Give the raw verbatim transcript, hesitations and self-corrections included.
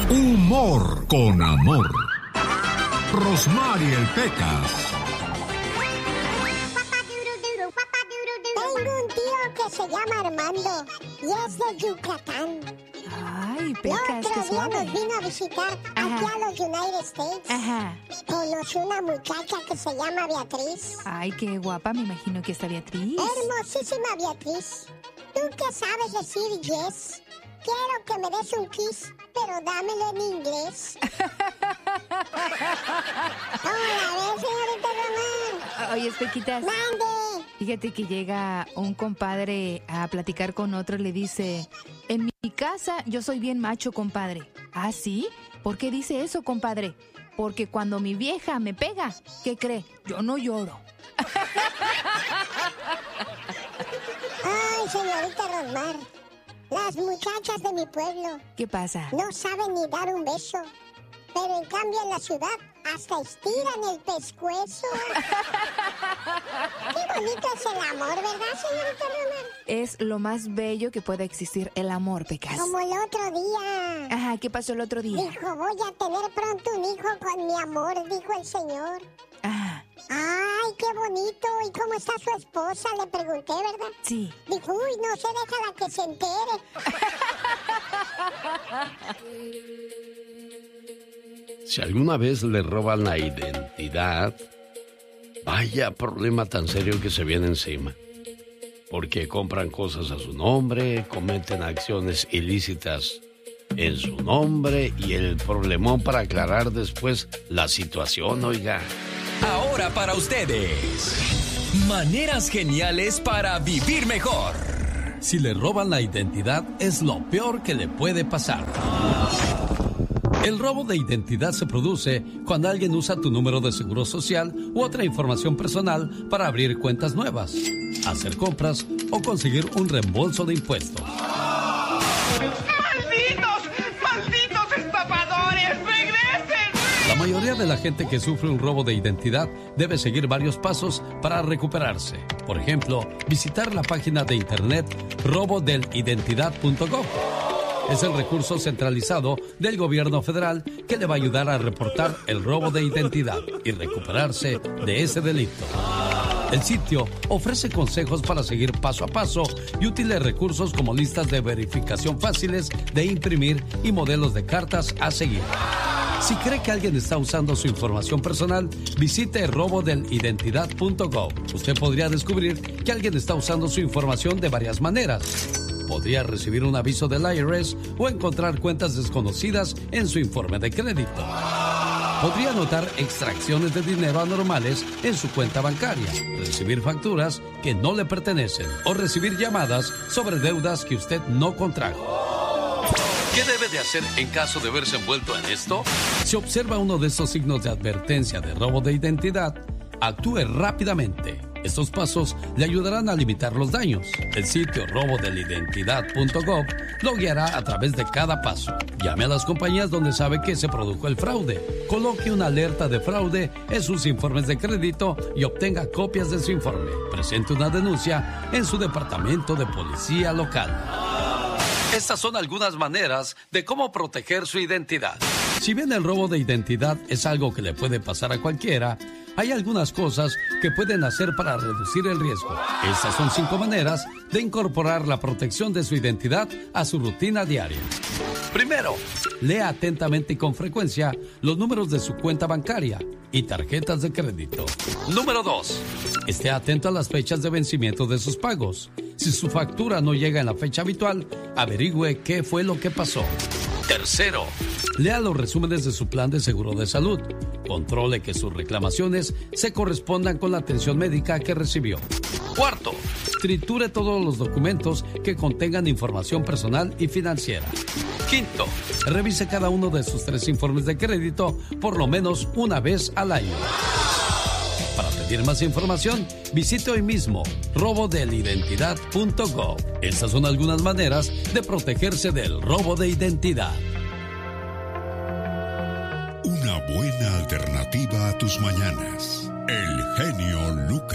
Humor con amor. Rosmarie el Pecas. Tengo un tío que se llama Armando y es de Yucatán. Ay, Pecas, el otro qué día suave. nos vino a visitar Ajá. aquí a los United States. Ajá. Conoció una muchacha que se llama Beatriz. Ay, qué guapa, me imagino que está Beatriz. Hermosísima Beatriz. ¿Tú qué sabes decir yes? Quiero que me des un kiss, pero dámelo en inglés. Hola, ¿ves, señorita Román? Oye, Pequitas. ¡Mande! Fíjate que llega un compadre a platicar con otro y le dice: en mi casa yo soy bien macho, compadre. ¿Ah, sí? ¿Por qué dice eso, compadre? Porque cuando mi vieja me pega, ¿qué cree? Yo no lloro. Ay, señorita Rosmar, las muchachas de mi pueblo ¿Qué pasa? no saben ni dar un beso, pero en cambio en la ciudad hasta estiran el pescuezo. Qué bonito es el amor, ¿verdad, señorita Rosmar? Es lo más bello que puede existir, el amor, Pecas. Como el otro día. Ajá, ¿qué pasó el otro día? Dijo, voy a tener pronto un hijo con mi amor, dijo el señor. Ajá. Ay, qué bonito. ¿Y cómo está su esposa? Le pregunté, ¿verdad? Sí. Dijo, uy, no se deja la que se entere. Si alguna vez le roban la identidad, vaya problema tan serio que se viene encima. Porque compran cosas a su nombre, cometen acciones ilícitas en su nombre y el problemón para aclarar después la situación, oiga. Ahora para ustedes, maneras geniales para vivir mejor. Si le roban la identidad, es lo peor que le puede pasar. El robo de identidad se produce cuando alguien usa tu número de seguro social u otra información personal para abrir cuentas nuevas, hacer compras o conseguir un reembolso de impuestos. ¡Malditos! ¡Malditos estafadores! ¡Regresen! La mayoría de la gente que sufre un robo de identidad debe seguir varios pasos para recuperarse. Por ejemplo, visitar la página de internet robo del identidad punto gov. Es el recurso centralizado del gobierno federal que le va a ayudar a reportar el robo de identidad y recuperarse de ese delito. El sitio ofrece consejos para seguir paso a paso y útiles recursos como listas de verificación fáciles de imprimir y modelos de cartas a seguir. Si cree que alguien está usando su información personal, visite robo del identidad punto gov. Usted podría descubrir que alguien está usando su información de varias maneras. Podría recibir un aviso del I R S o encontrar cuentas desconocidas en su informe de crédito. Podría notar extracciones de dinero anormales en su cuenta bancaria, recibir facturas que no le pertenecen o recibir llamadas sobre deudas que usted no contrajo. ¿Qué debe de hacer en caso de verse envuelto en esto? Si observa uno de estos signos de advertencia de robo de identidad, actúe rápidamente. Estos pasos le ayudarán a limitar los daños. El sitio robo del identidad punto gov lo guiará a través de cada paso. Llame a las compañías donde sabe que se produjo el fraude. Coloque una alerta de fraude en sus informes de crédito y obtenga copias de su informe. Presente una denuncia en su departamento de policía local. Estas son algunas maneras de cómo proteger su identidad. Si bien el robo de identidad es algo que le puede pasar a cualquiera, hay algunas cosas que pueden hacer para reducir el riesgo. Estas son cinco maneras de incorporar la protección de su identidad a su rutina diaria. Primero, lea atentamente y con frecuencia los números de su cuenta bancaria y tarjetas de crédito. Número dos, esté atento a las fechas de vencimiento de sus pagos. Si su factura no llega en la fecha habitual, averigüe qué fue lo que pasó. Tercero, lea los resúmenes de su plan de seguro de salud. Controle que sus reclamaciones se correspondan con la atención médica que recibió. Cuarto, triture todos los documentos que contengan información personal y financiera. Quinto, revise cada uno de sus tres informes de crédito por lo menos una vez al año. Para pedir más información, visite hoy mismo robo del identidad punto gov. Estas son algunas maneras de protegerse del robo de identidad. Una buena alternativa a tus mañanas. El genio Lucas.